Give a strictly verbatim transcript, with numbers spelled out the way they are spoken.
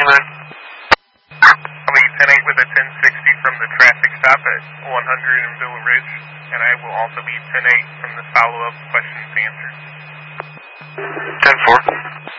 man. I'll be ten eight with a ten sixty from the traffic stop at one hundred in Villa Ridge, and I will also be ten eight from the follow-up questions answered. ten four.